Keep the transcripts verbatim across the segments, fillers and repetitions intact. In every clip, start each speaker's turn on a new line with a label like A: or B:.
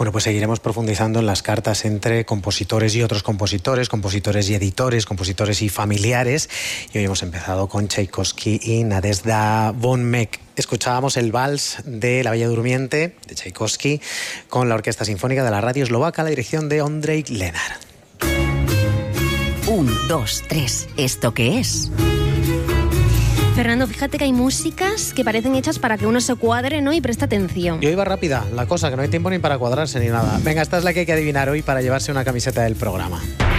A: Bueno, pues seguiremos profundizando en las cartas entre compositores y otros compositores, compositores y editores, compositores y familiares. Y hoy hemos empezado con Tchaikovsky y Nadezhda von Meck. Escuchábamos el vals de La Bella Durmiente de Tchaikovsky con la Orquesta Sinfónica de la Radio Eslovaca, la dirección de Ondrej Lenar.
B: Un, dos, tres. ¿Esto qué es?
C: Fernando, fíjate que hay músicas que parecen hechas para que uno se cuadre, ¿no? Y preste atención.
A: Y hoy va rápida la cosa, que no hay tiempo ni para cuadrarse ni nada. Venga, esta es la que hay que adivinar hoy para llevarse una camiseta del programa.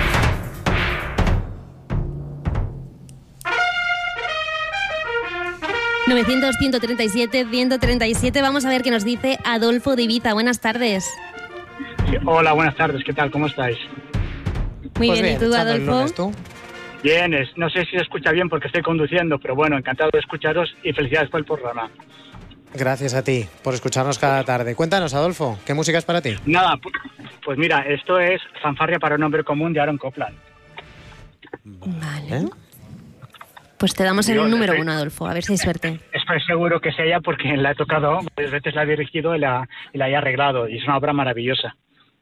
C: novecientos, ciento treinta y siete, ciento treinta y siete. Vamos a ver qué nos dice Adolfo de Ibiza. Buenas tardes.
D: Sí, hola, buenas tardes. ¿Qué tal? ¿Cómo estáis?
C: Muy
A: Pues
C: bien, ¿y tú, Adolfo?
A: Lunes, ¿tú?
D: Bien, es, no sé si se escucha bien porque estoy conduciendo, pero bueno, encantado de escucharos y felicidades por el programa.
A: Gracias a ti por escucharnos cada tarde. Cuéntanos, Adolfo, ¿qué música es para ti?
D: Nada, pues mira, esto es Fanfarria para un hombre común de Aaron Copland.
C: Vale.
A: ¿Eh?
C: Pues te damos el
D: Yo,
C: número
D: estoy,
C: uno, Adolfo, a ver si hay suerte.
D: Estoy seguro que es ella porque la he tocado, varias veces la he dirigido y la, y la he arreglado, y es una obra maravillosa.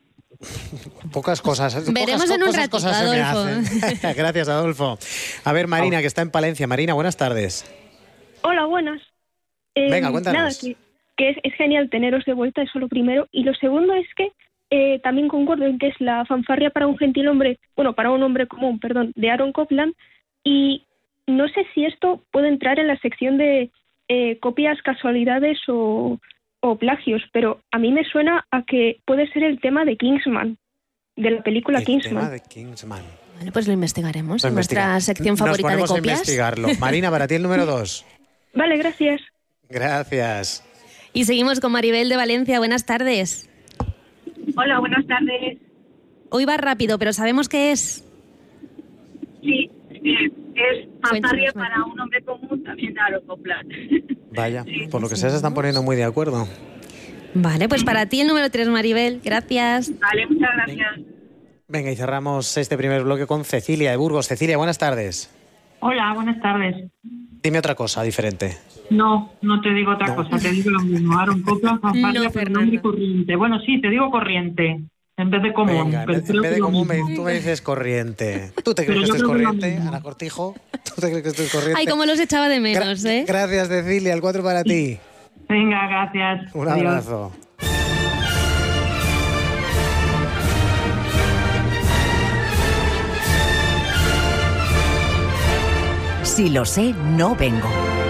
A: Pocas cosas.
C: Veremos
A: pocas,
C: en un
A: pocas
C: ratito,
A: cosas se me
C: Adolfo.
A: hacen. Gracias, Adolfo. A ver, Marina, que está en Palencia. Marina, buenas tardes.
E: Hola, buenas. Eh,
A: Venga, cuéntanos.
E: Nada, que, que es, es genial teneros de vuelta, eso lo primero. Y lo segundo es que eh, también concuerdo en que es la fanfarria para un gentil hombre, bueno, para un hombre común, perdón, de Aaron Copland. Y no sé si esto puede entrar en la sección de eh, copias, casualidades o... o plagios, pero a mí me suena a que puede ser el tema de Kingsman, de la película
A: el
E: Kingsman.
A: Tema de Kingsman.
C: Vale, pues lo investigaremos
A: Lo
C: en nuestra
A: investiga.
C: sección favorita
A: Nos
C: de
A: ponemos a
C: copias.
A: investigarlo. Marina, para ti el número dos.
E: Vale, gracias.
A: Gracias.
C: Y seguimos con Maribel de Valencia. Buenas tardes.
F: Hola, buenas tardes.
C: Hoy va rápido, pero sabemos qué es.
F: Sí, eh, es Fanfarria
C: Cuéntanos,
F: para un hombre común, también de Aaron Copland.
A: Vaya, por lo que sea se están poniendo muy de acuerdo.
C: Vale, pues para ti el número tres, Maribel. Gracias.
F: Vale, muchas gracias.
A: Venga, y cerramos este primer bloque con Cecilia de Burgos. Cecilia, buenas tardes.
G: Hola, buenas tardes.
A: Dime otra cosa diferente.
G: No, no te digo otra
A: No.
G: cosa, te digo lo mismo. Aaron Copland, Fanfarria
C: No,
G: para un hombre
C: Fernando.
G: corriente. Bueno, sí, te digo corriente, en vez de común.
A: Venga, en
G: pero
A: vez, en
G: creo
A: vez
G: que
A: de
G: lo
A: común, me,
G: mismo.
A: tú me dices corriente. ¿Tú te crees
G: Pero
A: que
G: yo
A: esto es
G: creo que lo
A: corriente,
G: mismo.
A: Ana Cortijo? ¿Tú te crees que esto es corriente?
C: Ay, cómo los echaba de
A: Gra-
C: menos, ¿eh?
A: Gracias, Cecilia. El cuatro para ti.
G: Venga, gracias.
A: Un
G: Adiós.
A: abrazo.
B: Si lo sé, no vengo.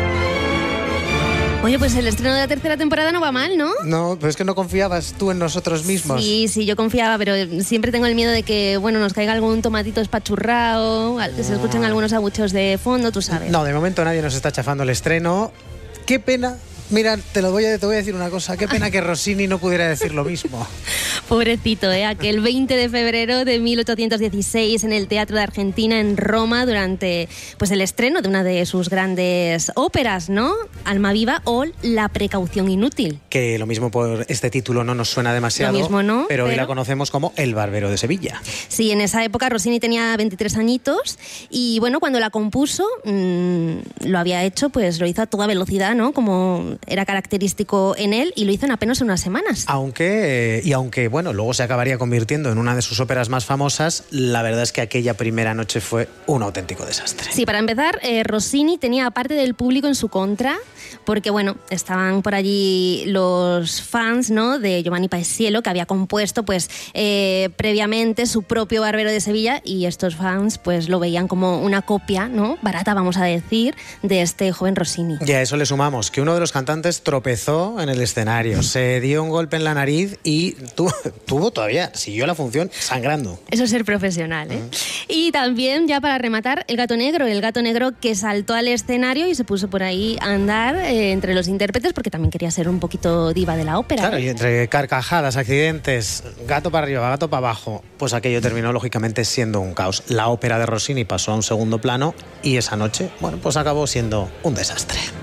C: Oye, pues el estreno de la tercera temporada no va mal, ¿no?
A: No, pero es que no confiabas tú en nosotros mismos.
C: Sí, sí, yo confiaba, pero siempre tengo el miedo de que, bueno, nos caiga algún tomatito espachurrado, al- que se escuchan algunos abucheos de fondo, tú sabes.
A: No, de momento nadie nos está chafando el estreno. Qué pena. Mira, te lo voy a, te voy a decir una cosa. Qué pena que Rossini no pudiera decir lo mismo.
C: Pobrecito, ¿eh? Aquel veinte de febrero de mil ochocientos dieciséis en el Teatro de Argentina en Roma durante pues el estreno de una de sus grandes óperas, ¿no? Almaviva o La precaución inútil.
A: Que lo mismo por este título no nos suena demasiado.
C: Lo mismo no,
A: pero, hoy
C: pero-
A: la conocemos como El Barbero de Sevilla.
C: Sí, en esa época Rossini tenía veintitrés añitos y bueno, cuando la compuso mmm, lo había hecho, pues lo hizo a toda velocidad, ¿no? Como era característico en él y lo hizo en apenas unas semanas.
A: Aunque, eh, y aunque, bueno, luego se acabaría convirtiendo en una de sus óperas más famosas, la verdad es que aquella primera noche fue un auténtico desastre.
C: Sí, para empezar, eh, Rossini tenía parte del público en su contra, porque bueno, estaban por allí los fans, ¿no?, de Giovanni Paisiello, que había compuesto pues eh, previamente su propio Barbero de Sevilla, y estos fans pues lo veían como una copia, ¿no?, barata, vamos a decir, de este joven Rossini.
A: Y a eso le sumamos que uno de los cantantes tropezó en el escenario, se dio un golpe en la nariz y tuvo, tuvo todavía, siguió la función sangrando.
C: Eso es ser profesional, ¿eh? Y también, ya para rematar, el gato negro, el gato negro que saltó al escenario y se puso por ahí a andar eh, entre los intérpretes, porque también quería ser un poquito diva de la ópera.
A: Claro,
C: ¿eh?
A: y entre carcajadas, accidentes, gato para arriba, gato para abajo, pues aquello terminó lógicamente siendo un caos. La ópera de Rossini pasó a un segundo plano y esa noche, bueno, pues acabó siendo un desastre.